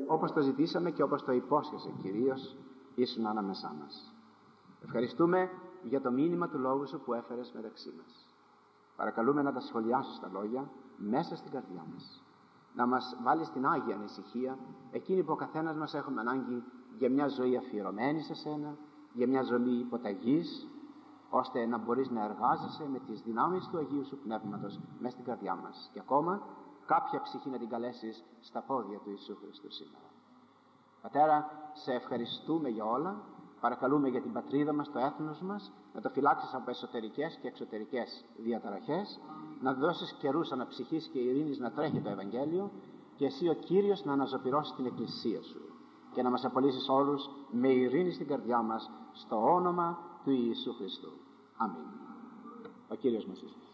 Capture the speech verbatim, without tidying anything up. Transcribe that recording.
όπως το ζητήσαμε και όπως το υπόσχεσαι κυρίως, ήσουν ανάμεσά μας. Ευχαριστούμε για το μήνυμα του λόγου σου που έφερες μεταξύ μας. Παρακαλούμε να τα σχολιάσεις τα λόγια μέσα στην καρδιά μας. Να μας βάλεις την Άγια ανησυχία, εκείνη που ο καθένας μας έχουμε ανάγκη για μια ζωή αφιερωμένη σε σένα, για μια ζωή υποταγής, ώστε να μπορείς να εργάζεσαι με τις δυνάμεις του Αγίου σου Πνεύματος μέσα στην καρδιά μας. Και ακόμα κάποια ψυχή να την καλέσεις στα πόδια του Ιησού Χριστού σήμερα. Πατέρα, σε ευχαριστούμε για όλα. Παρακαλούμε για την πατρίδα μας, το έθνος μας, να το φυλάξεις από εσωτερικές και εξωτερικές διαταραχές, να δώσεις καιρούς αναψυχής και ειρήνης να τρέχει το Ευαγγέλιο και εσύ ο Κύριος να αναζωπυρώσεις την Εκκλησία σου και να μας απολύσεις όλους με ειρήνη στην καρδιά μας, στο όνομα του Ιησού Χριστού. Αμήν. Ο Κύριος μας εις.